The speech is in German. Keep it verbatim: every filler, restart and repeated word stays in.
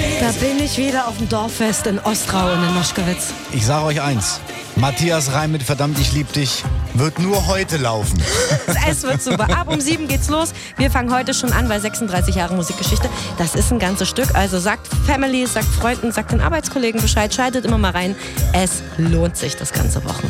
Da bin ich wieder auf dem Dorffest in Ostrau und in Moschkowitz. Ich sage euch eins, Matthias Reim mit Verdammt, ich lieb dich wird nur heute laufen. Es wird super. Ab um sieben geht's los. Wir fangen heute schon an, weil sechsunddreißig Jahre Musikgeschichte, das ist ein ganzes Stück. Also sagt Family, sagt Freunden, sagt den Arbeitskollegen Bescheid, schaltet immer mal rein. Es lohnt sich das ganze Wochenende.